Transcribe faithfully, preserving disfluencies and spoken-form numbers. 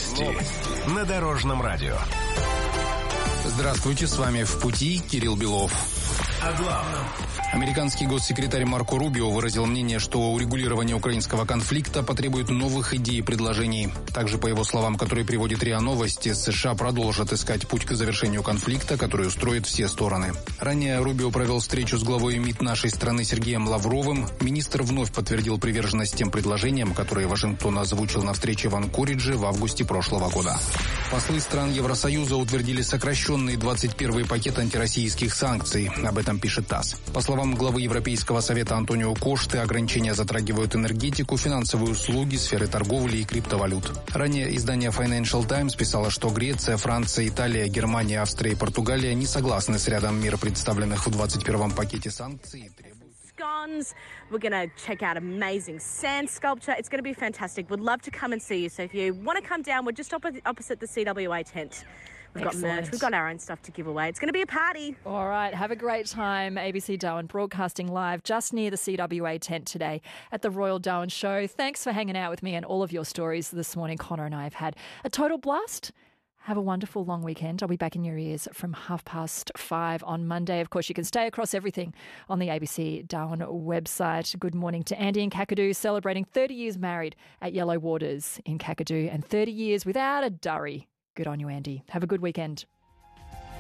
Новости на Дорожном радио. Здравствуйте, с вами «В пути» Кирилл Белов. О главном. Американский госсекретарь Марко Рубио выразил мнение, что урегулирование украинского конфликта потребует новых идей и предложений. Также, по его словам, которые приводит РИА Новости, США продолжат искать путь к завершению конфликта, который устроит все стороны. Ранее Рубио провел встречу с главой МИД нашей страны Сергеем Лавровым. Министр вновь подтвердил приверженность тем предложениям, которые Вашингтон озвучил на встрече в Анкоридже в августе прошлого года. Послы стран Евросоюза утвердили сокращенный двадцать первый пакет антироссийских санкций. Об этом пишет ТАСС. По словам главы Европейского совета Антонио Кошты, ограничения затрагивают энергетику, финансовые услуги, сферы торговли и криптовалют. Ранее издание Financial Times писало, что Греция, Франция, Италия, Германия, Австрия и Португалия не согласны с рядом мер, представленных в двадцать первом пакете санкций, и требуют... Scones. We're going to check out amazing sand sculpture. It's going to be fantastic. We'd love to come and see you. So if you want to come down, we're just opposite, opposite the C W A tent. We've got Excellent. merch. We've got our own stuff to give away. It's going to be a party. All right. Have a great time. A B C Darwin broadcasting live just near the C W A tent today at the Royal Darwin Show. Thanks for hanging out with me and all of your stories this morning. Connor and I have had a total blast. Have a wonderful long weekend. I'll be back in your ears from half past five on Monday. Of course, you can stay across everything on the A B C Darwin website. Good morning to Andy in Kakadu, celebrating thirty years married at Yellow Waters in Kakadu and thirty years without a durry. Good on you, Andy. Have a good weekend.